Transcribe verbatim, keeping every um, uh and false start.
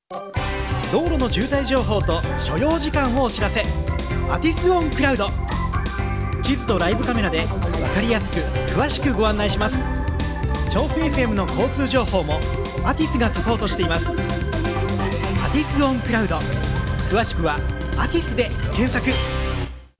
道路の渋滞情報と所要時間をお知らせ。アティスオンクラウド。地図とライブカメラで分かりやすく詳しくご案内します。調布 エフエム の交通情報もアティスがサポートしています。アティスオンクラウド、詳しくはアティスで検索。